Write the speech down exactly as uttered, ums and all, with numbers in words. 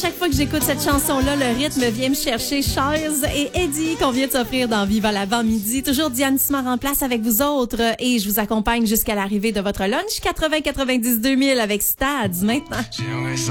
chaque fois que j'écoute cette chanson-là, le rythme vient me chercher. Chairs et Eddie qu'on vient de s'offrir dans Vive à l'avant-midi. Toujours Diane Simard en place avec vous autres et je vous accompagne jusqu'à l'arrivée de votre lunch quatre-vingts quatre-vingt-dix deux mille avec Stads maintenant.